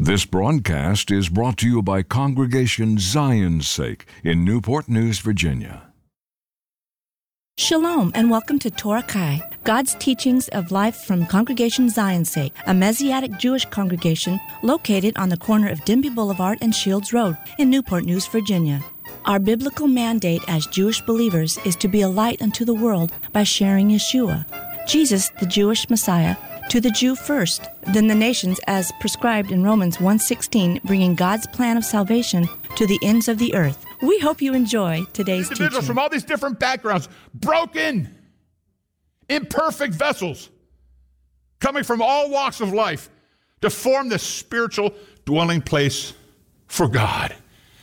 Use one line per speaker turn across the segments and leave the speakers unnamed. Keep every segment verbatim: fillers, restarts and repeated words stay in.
This broadcast is brought to you by Congregation Zion's Sake in Newport News, Virginia.
Shalom and welcome to Torah Kai, God's teachings of life from Congregation Zion's Sake, a Messianic Jewish congregation located on the corner of Denby Boulevard and Shields Road in Newport News, Virginia. Our biblical mandate as Jewish believers is to be a light unto the world by sharing Yeshua, Jesus, the Jewish Messiah, to the Jew first, then the nations as prescribed in Romans one sixteen, bringing God's plan of salvation to the ends of the earth. We hope you enjoy today's teaching.
Individuals from all these different backgrounds, broken, imperfect vessels, coming from all walks of life to form this spiritual dwelling place for God.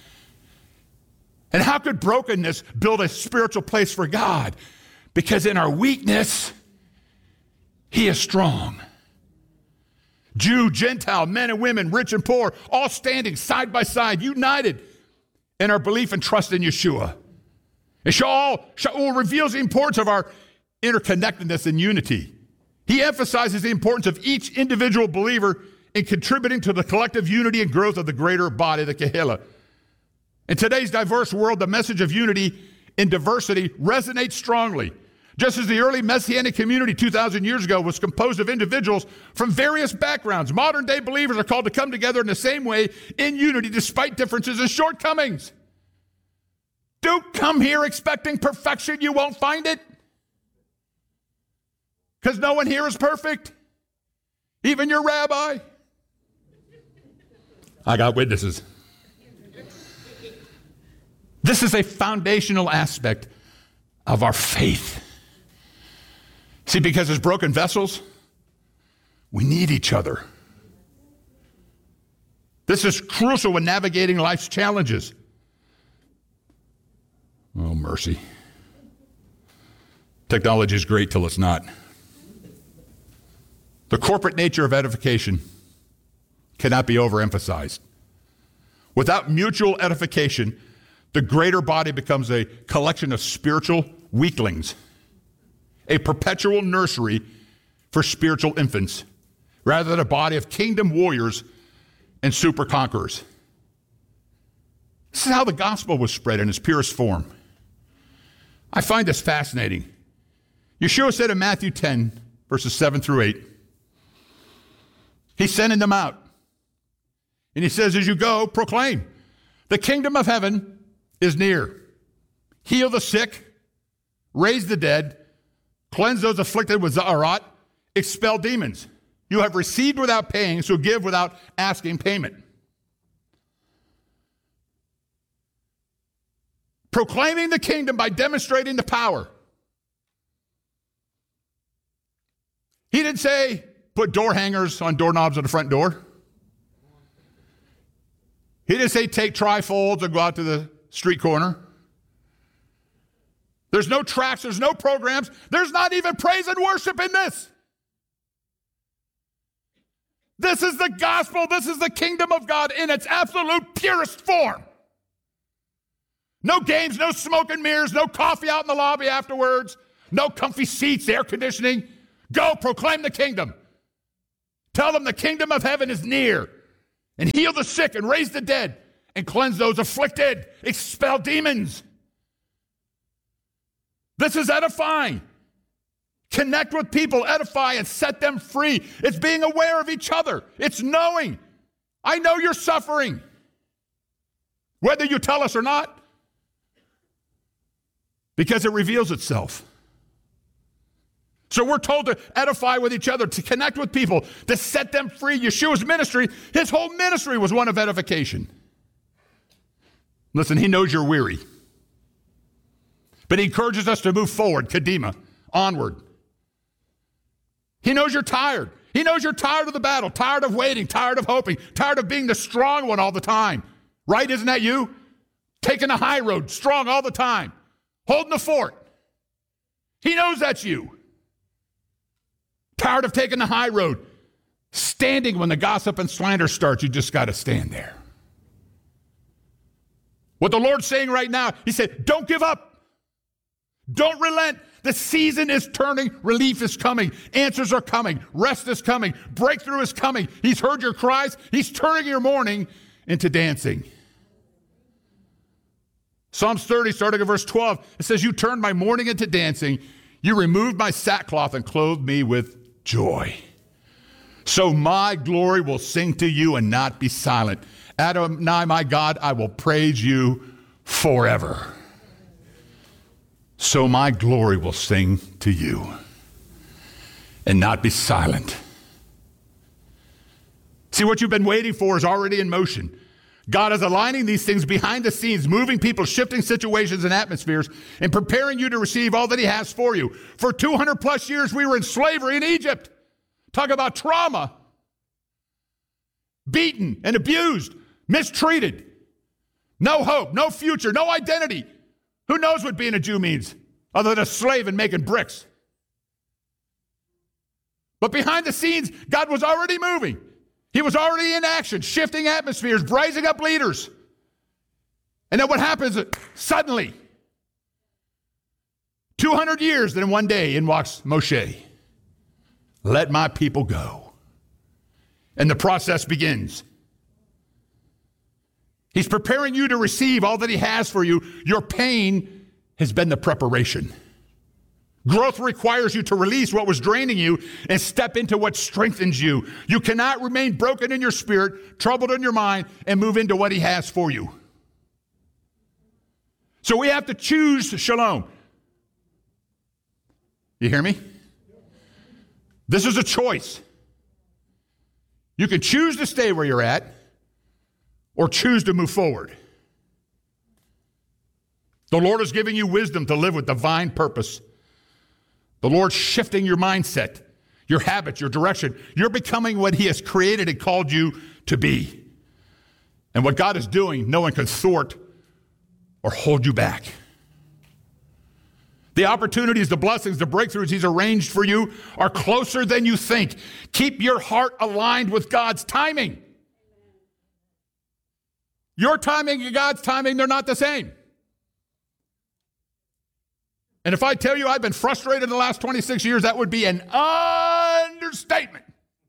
And how could brokenness build a spiritual place for God? Because in our weakness, He is strong. Jew, Gentile, men and women, rich and poor, all standing side by side, united in our belief and trust in Yeshua. And Shaul, Shaul reveals the importance of our interconnectedness and unity. He emphasizes the importance of each individual believer in contributing to the collective unity and growth of the greater body, the Kehillah. In today's diverse world, the message of unity in diversity resonates strongly. Just as the early Messianic community two thousand years ago was composed of individuals from various backgrounds, modern-day believers are called to come together in the same way in unity despite differences and shortcomings. Don't come here expecting perfection. You won't find it. Because no one here is perfect. Even your rabbi. I got witnesses. This is a foundational aspect of our faith. See, because as broken vessels, we need each other. This is crucial when navigating life's challenges. Oh, mercy. Technology is great till it's not. The corporate nature of edification cannot be overemphasized. Without mutual edification, the greater body becomes a collection of spiritual weaklings, a perpetual nursery for spiritual infants, rather than a body of kingdom warriors and super conquerors. This is how the gospel was spread in its purest form. I find this fascinating. Yeshua said in Matthew ten, verses seven through eight, He's sending them out. And He says, as you go, proclaim, the kingdom of heaven is near. Heal the sick, raise the dead, cleanse those afflicted with Za'arat, expel demons. You have received without paying, so give without asking payment. Proclaiming the kingdom by demonstrating the power. He didn't say put door hangers on doorknobs at the front door. He didn't say take trifolds and go out to the street corner. There's no tracks, there's no programs, there's not even praise and worship in this. This is the gospel, this is the kingdom of God in its absolute purest form. No games, no smoke and mirrors, no coffee out in the lobby afterwards, no comfy seats, air conditioning. Go proclaim the kingdom. Tell them the kingdom of heaven is near, and heal the sick and raise the dead and cleanse those afflicted, expel demons. This is edifying. Connect with people, edify, and set them free. It's being aware of each other. It's knowing. I know you're suffering, whether you tell us or not, because it reveals itself. So we're told to edify with each other, to connect with people, to set them free. Yeshua's ministry, his whole ministry was one of edification. Listen, He knows you're weary. But He encourages us to move forward, Kadima, onward. He knows you're tired. He knows you're tired of the battle, tired of waiting, tired of hoping, tired of being the strong one all the time. Right? Isn't that you? Taking the high road, strong all the time, holding the fort. He knows that's you. Tired of taking the high road, standing when the gossip and slander starts. You just got to stand there. What the Lord's saying right now, He said, don't give up. Don't relent. The season is turning. Relief is coming. Answers are coming. Rest is coming. Breakthrough is coming. He's heard your cries. He's turning your mourning into dancing. Psalms thirty, starting at verse twelve, it says, you turned my mourning into dancing. You removed my sackcloth and clothed me with joy. So my glory will sing to you and not be silent. Adonai, my God, I will praise you forever. So my glory will sing to you and not be silent. See, what you've been waiting for is already in motion. God is aligning these things behind the scenes, moving people, shifting situations and atmospheres, and preparing you to receive all that he has for you. For two hundred plus years, we were in slavery in Egypt. Talk about trauma. Beaten and abused, mistreated. No hope, no future, no identity. Who knows what being a Jew means other than a slave and making bricks? But behind the scenes, God was already moving. He was already in action, shifting atmospheres, raising up leaders. And then what happens? Suddenly, two hundred years, then one day in walks Moshe. Let my people go. And the process begins. He's preparing you to receive all that he has for you. Your pain has been the preparation. Growth requires you to release what was draining you and step into what strengthens you. You cannot remain broken in your spirit, troubled in your mind, and move into what he has for you. So we have to choose shalom. You hear me? This is a choice. You can choose to stay where you're at or choose to move forward. The Lord is giving you wisdom to live with divine purpose. The Lord's shifting your mindset, your habits, your direction. You're becoming what he has created and called you to be. And what God is doing, no one can thwart or hold you back. The opportunities, the blessings, the breakthroughs he's arranged for you are closer than you think. Keep your heart aligned with God's timing. Your timing and God's timing, they're not the same. And if I tell you I've been frustrated in the last twenty-six years, that would be an understatement.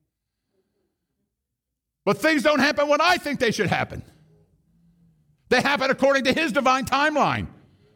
But things don't happen when I think they should happen. They happen according to his divine timeline.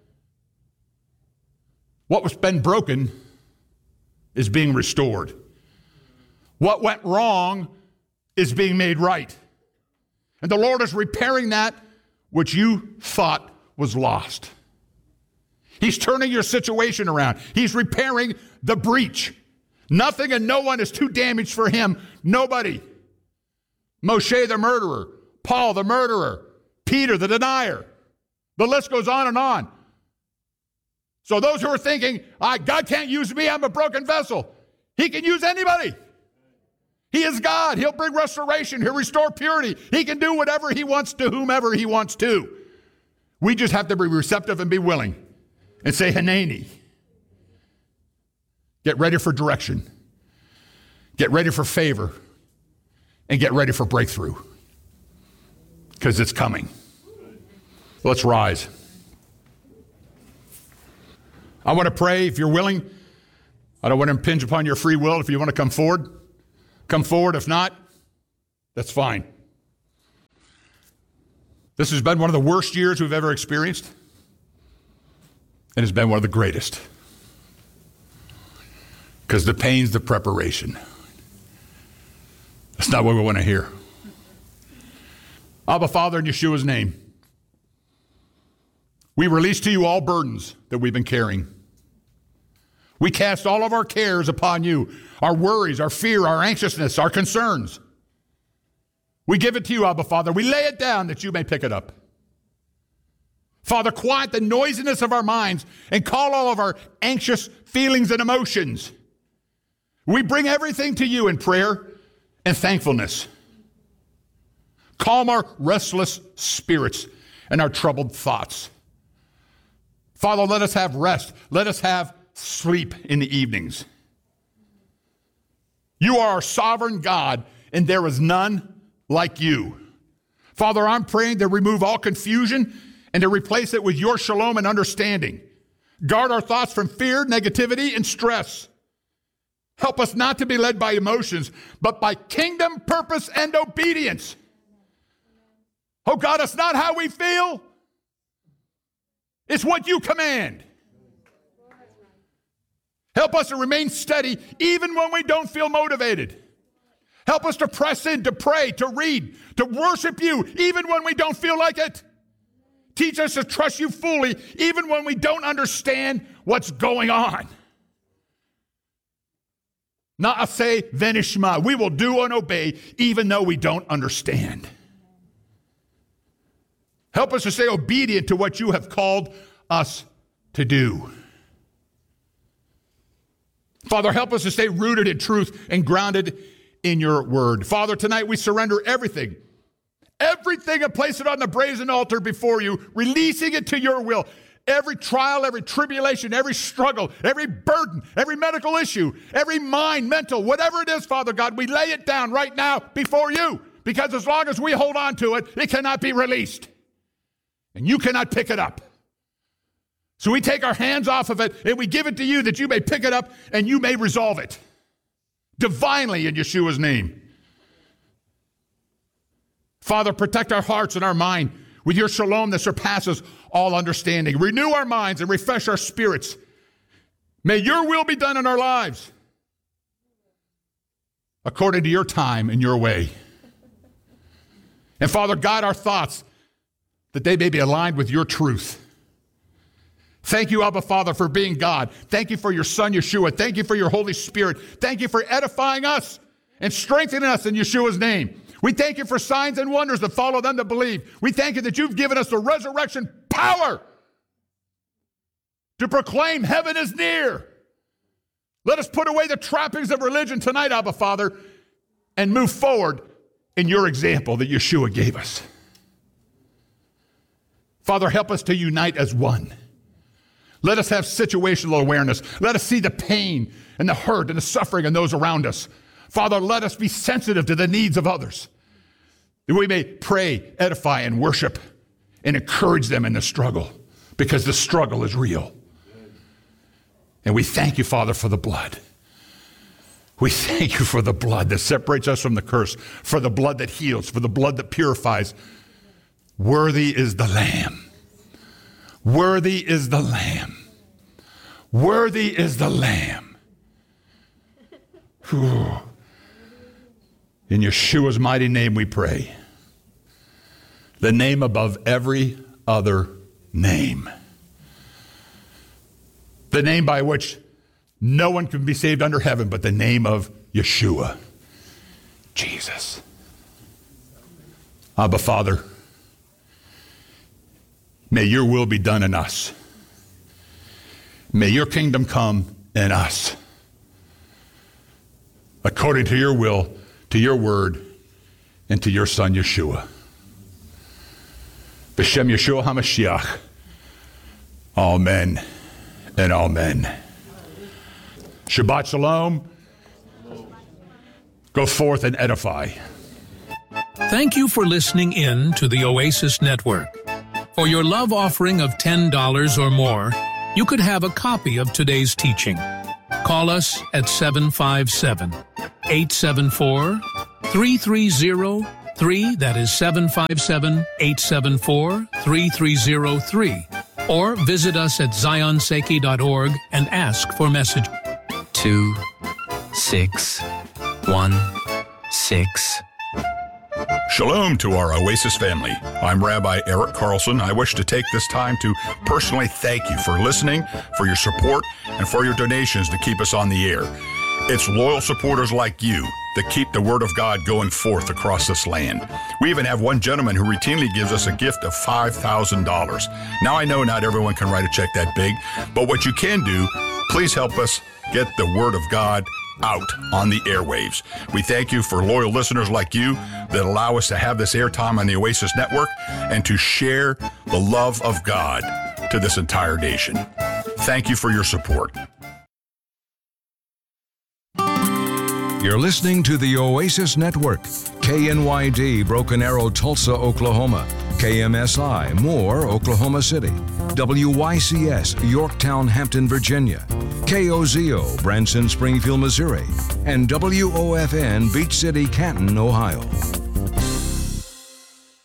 What was been broken is being restored. What went wrong is being made right. And the Lord is repairing that which you thought was lost. He's turning your situation around. He's repairing the breach. Nothing and no one is too damaged for him. Nobody. Moshe the murderer, Paul the murderer, Peter the denier. The list goes on and on. So those who are thinking, ah, God can't use me, I'm a broken vessel. He can use anybody. He is God. He'll bring restoration. He'll restore purity. He can do whatever he wants to whomever he wants to. We just have to be receptive and be willing. And say, Hanani. Get ready for direction. Get ready for favor. And get ready for breakthrough. Because it's coming. Let's rise. I want to pray if you're willing. I don't want to impinge upon your free will. If you want to come forward, come forward. If not, that's fine. This has been one of the worst years we've ever experienced. And it's been one of the greatest. Because the pain's the preparation. That's not what we want to hear. Abba, Father, in Yeshua's name, we release to you all burdens that we've been carrying. We cast all of our cares upon you, our worries, our fear, our anxiousness, our concerns. We give it to you, Abba, Father. We lay it down that you may pick it up. Father, quiet the noisiness of our minds and call all of our anxious feelings and emotions. We bring everything to you in prayer and thankfulness. Calm our restless spirits and our troubled thoughts. Father, let us have rest. Let us have sleep in the evenings. You are our sovereign God, and there is none like you. Father, I'm praying to remove all confusion and to replace it with your shalom and understanding. Guard our thoughts from fear, negativity, and stress. Help us not to be led by emotions, but by kingdom purpose and obedience. Oh God, it's not how we feel. It's what you command. Help us to remain steady even when we don't feel motivated. Help us to press in, to pray, to read, to worship you even when we don't feel like it. Teach us to trust you fully even when we don't understand what's going on. Na'aseh v'nishma. We will do and obey even though we don't understand. Help us to stay obedient to what you have called us to do. Father, help us to stay rooted in truth and grounded in your word. Father, tonight we surrender everything, everything and place it on the brazen altar before you, releasing it to your will. Every trial, every tribulation, every struggle, every burden, every medical issue, every mind, mental, whatever it is, Father God, we lay it down right now before you, because as long as we hold on to it, it cannot be released. And you cannot pick it up. So we take our hands off of it and we give it to you that you may pick it up and you may resolve it divinely in Yeshua's name. Father, protect our hearts and our mind with your shalom that surpasses all understanding. Renew our minds and refresh our spirits. May your will be done in our lives according to your time and your way. And Father, guide our thoughts that they may be aligned with your truth. Thank you, Abba Father, for being God. Thank you for your Son, Yeshua. Thank you for your Holy Spirit. Thank you for edifying us and strengthening us in Yeshua's name. We thank you for signs and wonders that follow them that believe. We thank you that you've given us the resurrection power to proclaim heaven is near. Let us put away the trappings of religion tonight, Abba Father, and move forward in your example that Yeshua gave us. Father, help us to unite as one. Let us have situational awareness. Let us see the pain and the hurt and the suffering in those around us. Father, let us be sensitive to the needs of others, that we may pray, edify, and worship and encourage them in the struggle, because the struggle is real. And we thank you, Father, for the blood. We thank you for the blood that separates us from the curse, for the blood that heals, for the blood that purifies. Worthy is the Lamb. Worthy is the Lamb. Worthy is the Lamb. Whew. In Yeshua's mighty name we pray. The name above every other name. The name by which no one can be saved under heaven but the name of Yeshua, Jesus. Abba, Father, may your will be done in us. May your kingdom come in us, according to your will, to your word, and to your Son, Yeshua. B'Shem Yeshua HaMashiach. Amen and amen. Shabbat Shalom. Go forth and edify.
Thank you for listening in to the Oasis Network. For your love offering of ten dollars or more, you could have a copy of today's teaching. Call us at seven five seven, eight seven four, three three zero three, that is seven five seven, eight seven four, three three zero three, or visit us at zion seki dot org and ask for message.
Two, six, one, six.
Shalom to our Oasis family. I'm Rabbi Eric Carlson. I wish to take this time to personally thank you for listening, for your support, and for your donations to keep us on the air. It's loyal supporters like you that keep the Word of God going forth across this land. We even have one gentleman who routinely gives us a gift of five thousand dollars. Now, I know not everyone can write a check that big, but what you can do, please help us get the Word of God out on the airwaves. We thank you for loyal listeners like you that allow us to have this airtime on the Oasis Network and to share the love of God to this entire nation. Thank you for your support.
You're listening to the Oasis Network, K N Y D, Broken Arrow, Tulsa, Oklahoma, K M S I, Moore, Oklahoma City. W Y C S, Yorktown, Hampton, Virginia. K O Z O, Branson, Springfield, Missouri. And W O F N, Beach City, Canton, Ohio.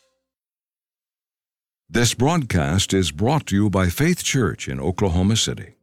This broadcast is brought to you by Faith Church in Oklahoma City.